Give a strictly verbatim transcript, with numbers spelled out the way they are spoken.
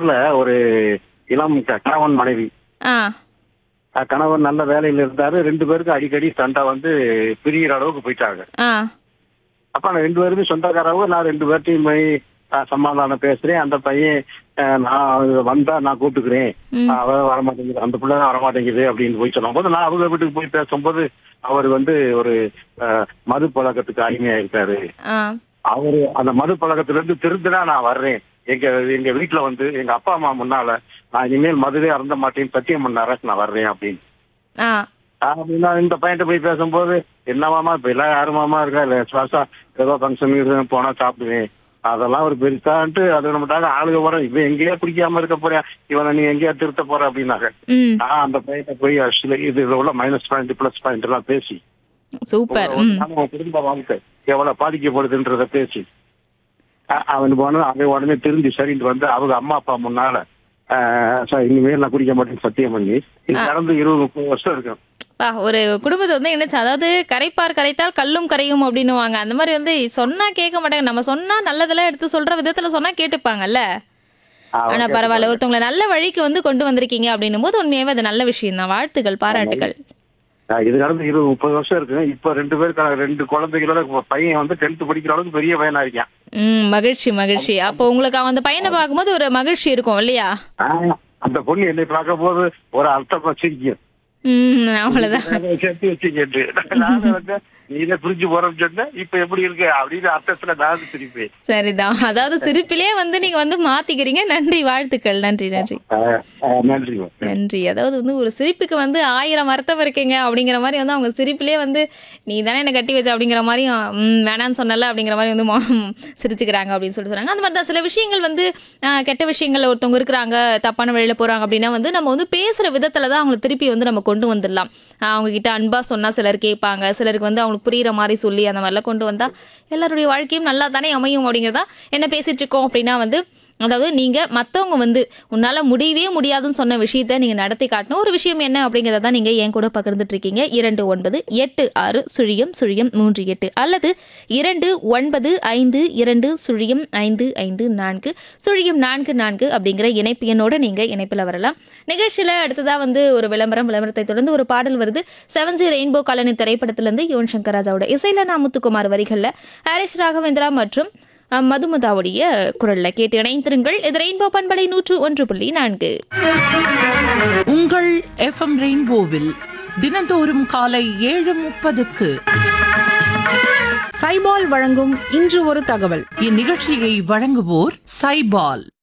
ஊர்ல ஒரு இளம் க- கணவன் மனைவி. ஆ அஹ் கணவன் நல்ல வேலையில இருந்தாரு. ரெண்டு பேருக்கும் அடிக்கடி சண்டை வந்து பிரிகிற அளவுக்கு போயிட்டாங்க. ஆ அப்ப நான் ரெண்டு பேருமே சொந்தக்காரவும், நான் ரெண்டு பேர்ட்டையும் போய் அஹ், சமாதானம் பேசுறேன். அந்த பையன் அஹ், நான் வந்தா நான் கூப்பிட்டுக்கிறேன், ம். அவ வரமாட்டேங்குது, அந்த பிள்ளை தான் வரமாட்டேங்குது அப்படின்னு போய் சொல்லும்போது, நான் அவங்க வீட்டுக்கு போய் பேசும்போது அவர் வந்து ஒரு அஹ், மது பழக்கத்துக்கு அடிமையா இருக்காரு. ஆ அவரு அந்த மது பழக்கத்துல இருந்து திருந்தினா நான் வர்றேன். எங்க எங்க வீட்டுல வந்து எங்க அப்பா அம்மா முன்னால நான் இனிமேல் மதுவே அருந்த மாட்டேன்னு சத்தியம் பண்ணார நான் வர்றேன் அப்படின்னு. ஆ அப்படின்னா இந்த பையன்ட்ட போய் பேசும்போது, என்னவாமா இப்ப எல்லாம் யாருமாமா இருக்கா, இல்ல சுவாசா ஏதோ ஃபங்க்ஷன் போனா சாப்பிடுவேன், அதெல்லாம் ஒரு பெருசான்ட்டு அது நம்மட்டாக ஆளுக போற, இவன் எங்கேயா குடிக்காம இருக்க போறேன், இவனை நீ எங்கேயா திருத்த போற அப்படின்னாங்க. ம் நான் அந்த பையன்ட்ட போய் ஆக்சுவலி இது உள்ள மைனஸ் பாயிண்ட் பிளஸ் பாயிண்ட் எல்லாம் பேசி, சூப்பர். ம் அவன் குடும்ப வாழ்க்கை எவ்வளவு பாதிக்கப்படுதுன்றத பேசி, அ- அவன் போன அவன் உடனே திரும்பி சரின்ட்டு வந்து அவங்க அம்மா அப்பா முன்னால அஹ், சார் இனிமேல் நான் குடிக்க மாட்டேன்னு சத்தியம் பண்ணி, இது கடந்து இருபது முப்பது வருஷம் இருக்கும். பா ஒரு குடும்பத்தை வந்து என்னச்சு, அதாவது கரைப்பார் கரைத்தால் கல்லும் கரையும் அப்படின்னுவாங்க. அந்த மாதிரி வந்து சொன்னா கேட்க மாட்டாங்க. நம்ம சொன்னா நல்லதெல்லாம் எடுத்து சொல்ற விதத்துல சொன்னா கேட்டுப்பாங்கல்ல. ஆனா பரவாயில்ல, ஒருத்தவங்களை நல்ல வழிக்கு வந்து கொண்டு வந்திருக்கீங்க அப்படின்னும் போது உண்மையாவே அது நல்ல விஷயம் தான். வாழ்த்துக்கள், பாராட்டுகள். அஹ், இது கடந்து இருபது முப்பது வருஷம் இருக்கு. இப்ப ரெண்டு பேருக்கு ரெண்டு குழந்தைகளோட இப்ப பையன் வந்து டென்த் படிக்கிற அளவுக்கு பெரிய பையனா இருக்கான். ம் மகிழ்ச்சி மகிழ்ச்சி. அப்போ உங்களுக்கு அந்த பையனை பார்க்கும்போது ஒரு மகிழ்ச்சி இருக்கும் இல்லையா? ஆஹ், அந்த பொண்ணு என்னை பார்க்க போது ஒரு அர்த்தம் வச்சிருக்கேன், ம் அவ்வளவுதான். சேர்த்து வச்சுக்கிட்டு நானும் வந்து நீ இதை புரிஞ்சு போறேன்னு சொன்ன, இப்ப எப்படி இருக்கு அப்படின்னு அர்த்தத்துல நான் சிரிப்பேன். சரிதான். அதாவது சிரிப்பிலே வந்து நீங்க வந்து மாத்திக்கிறீங்க. நன்றி, வாழ்த்துக்கள். நன்றி நன்றி அஹ், அஹ், நன்றி. நன்றி. அதாவது வந்து ஒரு சிரிப்புக்கு வந்து ஆயிரம் அர்த்தம் இருக்குங்க அப்படிங்கிற மாதிரி வந்து அவங்க சிரிப்பிலே வந்து நீ தானே என்ன கட்டி வச்ச அப்படிங்கிற மாதிரி, ம், வேணான்னு சொன்னல அப்படிங்கிற மாதிரி வந்து மோ- சிரிச்சுக்கிறாங்க அப்படின்னு சொல்லிட்டு சொன்னாங்க. அந்த மாதிரி தான் சில விஷயங்கள் வந்து ஆஹ், கெட்ட விஷயங்கள் ஒருத்தவங்க இருக்கிறாங்க, தப்பான வழியில போறாங்க அப்படின்னா வந்து நம்ம வந்து பேசுற விதத்துல தான் அவங்களை திருப்பி வந்து நம்ம கொண்டு வந்துடலாம். ஆஹ், அவங்க கிட்ட அன்பா சொன்னா சிலர் கேட்பாங்க, சிலருக்கு வந்து அவங்களுக்கு புரியுற மாதிரி சொல்லி அந்த மாதிரிலாம் கொண்டு வந்தா எல்லாருடைய வாழ்க்கையும் நல்லா தானே அமையும் அப்படிங்கிறதா என்ன பேசிட்டு இருக்கோம் அப்படின்னா வந்து, அதாவது நீங்க மத்தவங்க வந்து உன்னால முடியவே முடியாதுன்னு சொன்ன விஷயத்த நீங்க நடத்தி காட்டணும். ஒரு விஷயம் என்ன அப்படிங்கறத நீங்க என் கூட பகிர்ந்துட்டு இருக்கீங்க. இரண்டு ஒன்பது எட்டு ஆறு சுழியம் சுழியம் மூன்று எட்டு அல்லது இரண்டு ஒன்பது ஐந்து இரண்டு சுழியம் ஐந்து ஐந்து நான்கு சுழியம் நான்கு நான்கு அப்படிங்கிற இணைப்பு எண்ணோட நீங்க இணைப்புல வரலாம். நிகழ்ச்சியில அடுத்ததா வந்து ஒரு விளம்பரம், விளம்பரத்தை தொடர்ந்து ஒரு பாடல் வருது. செவன் ஜி ரெயின்போ காலனி திரைப்படத்திலிருந்து யுவன் சங்கர் ராஜாவோட இசையில நான் முத்துக்குமார் வரிகள்ல ஹாரிஸ் ராகவேந்திரா மற்றும் அஹ், மதுமதாவுடைய குரல்ல கேட்டு இணைந்திருங்கள். இது ரெயின்போ பண்பலை நூற்று ஒன்று புள்ளி நான்கு. உங்கள் எஃப்எம் ரெயின்போவில் தினந்தோறும் காலை ஏழு முப்பதுக்கு சைபால் வழங்கும் இன்று ஒரு தகவல். இந்நிகழ்ச்சியை வழங்குவோர் சைபால்.